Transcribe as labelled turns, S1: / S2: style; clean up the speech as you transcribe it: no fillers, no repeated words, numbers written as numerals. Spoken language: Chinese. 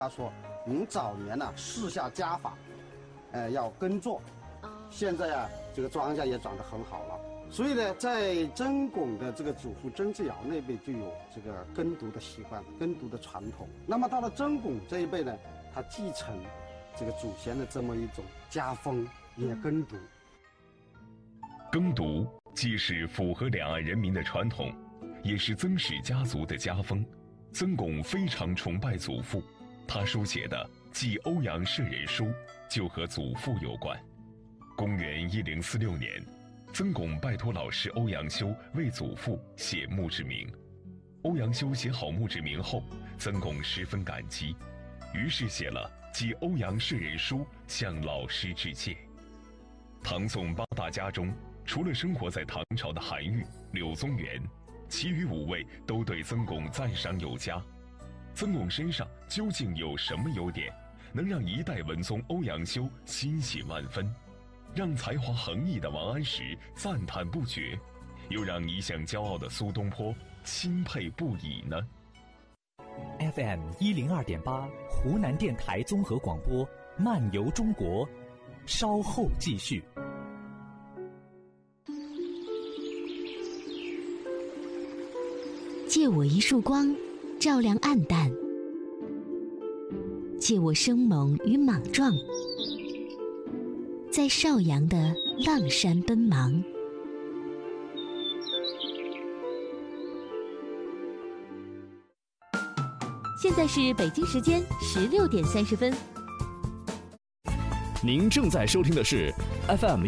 S1: 他说，您早年呢试下家法，要耕作，现在啊这个庄稼也长得很好了。所以呢，在曾巩的这个祖父曾志尧那辈就有这个耕读的习惯、耕读的传统。那么到了曾巩这一辈呢，他继承这个祖先的这么一种家风，也耕读。
S2: 耕读既是符合两岸人民的传统，也是曾氏家族的家风。曾巩非常崇拜祖父，他书写的《祭欧阳舍人书》就和祖父有关。公元1046年，曾巩拜托老师欧阳修为祖父写墓志铭。欧阳修写好墓志铭后，曾巩十分感激，于是写了《祭欧阳舍人书》向老师致谢。唐宋8大家中，除了生活在唐朝的韩愈、柳宗元，其余5位都对曾巩赞赏有加。曾巩身上究竟有什么优点，能让一代文宗欧阳修欣喜万分，让才华横溢的王安石赞叹不绝，又让一向骄傲的苏东坡钦佩不已呢？
S3: FM 102.8湖南电台综合广播，漫游中国，稍后继续。
S4: 借我一束光，照亮暗淡；借我生猛与莽撞，在邵阳的浪山奔忙。
S5: 现在是北京时间16点30分。
S6: 您正在收听的是 FM